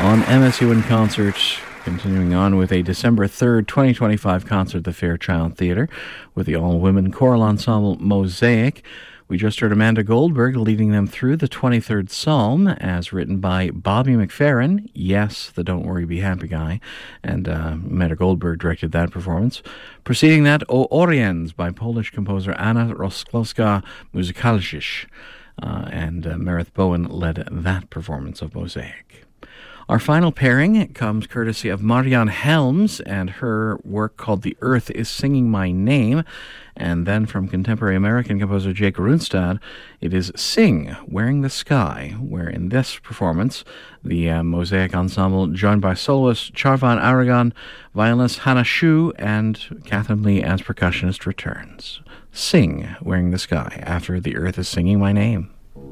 on MSU in Concert. Continuing on with a December 3rd, 2025 concert at the Fairchild Theatre with the all-women choral ensemble Mosaic. We just heard Amanda Goldberg leading them through the 23rd Psalm as written by Bobby McFerrin. Yes, the Don't Worry Be Happy guy. And Amanda Goldberg directed that performance. Preceding that, O Oriens by Polish composer Anna Rostkowska-Muzykalczyk. And Meredith Bowen led that performance of Mosaic. Our final pairing comes courtesy of Marianne Helms and her work called The Earth is Singing My Name. And then from contemporary American composer Jake Runestad, it is Sing, Wearing the Sky, where in this performance, the Mosaic Ensemble, joined by soloist Charvan Aragon, violinist Hannah Shu, and Catherine Lee as percussionist, returns. Sing, Wearing the Sky, after The Earth is Singing My Name.